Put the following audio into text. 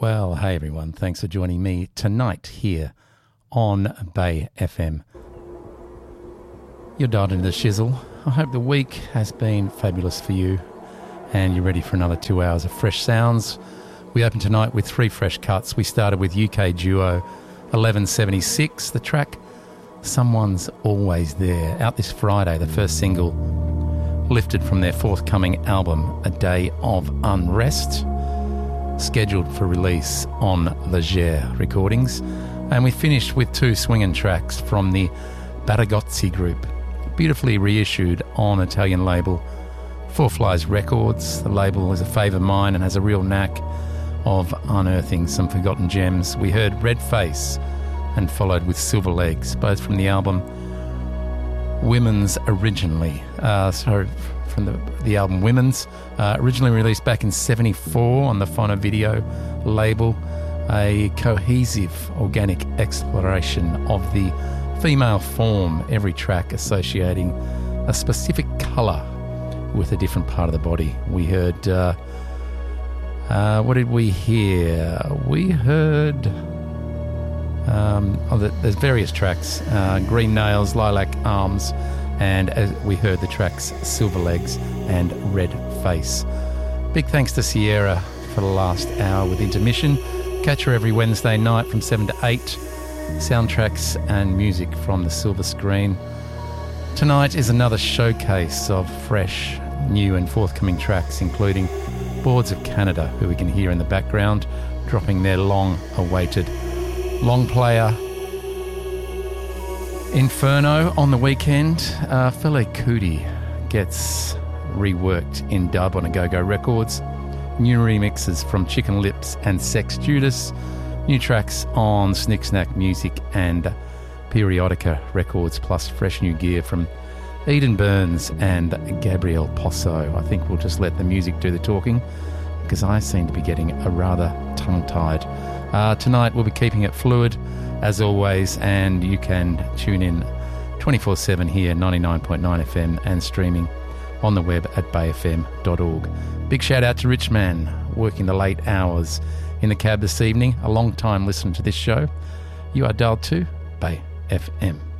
Well, hey everyone, thanks for joining me tonight here on Bay FM. You're dialed into the shizzle. I hope the week has been fabulous for you and you're ready for another 2 hours of fresh sounds. We opened tonight with 3 fresh cuts. We started with UK duo 1176, the track Someone's Always There, out this Friday, the first single lifted from their forthcoming album A Day of Unrest, scheduled for release on Leger Recordings. And we finished with 2 swinging tracks from the Baragozzi group, beautifully reissued on Italian label Four Flies Records. The label is a favour of mine and has a real knack of unearthing some forgotten gems. We heard Red Face and followed with Silver Legs, both from the album Women's originally. From the album Women's, originally released back in '74 on the Phono Video label, a cohesive, organic exploration of the female form, every track associating a specific colour with a different part of the body. We heard, what did we hear? We heard, there's various tracks, Green Nails, Lilac Arms, and as we heard the tracks Silver Legs and Red Face. Big thanks to Sierra for the last hour with Intermission. Catch her every Wednesday night from 7 to 8. Soundtracks and music from the silver screen. Tonight is another showcase of fresh, new and forthcoming tracks, including Boards of Canada, who we can hear in the background, dropping their long-awaited long player Inferno on the weekend. Fela Kuti gets reworked in dub on Agogo Records. New remixes from Chicken Lips and Sex Judas. New tracks on Snick Snack Music and Periodica Records, plus fresh new gear from Eden Burns and Gabriel Posso. I think we'll just let the music do the talking because I seem to be getting a rather tongue-tied. Tonight we'll be keeping it fluid as always, and you can tune in 24/7 here, 99.9 FM, and streaming on the web at bayfm.org. Big shout out to Rich Man, working the late hours in the cab this evening, a long time listener to this show. You are dialed to Bay FM.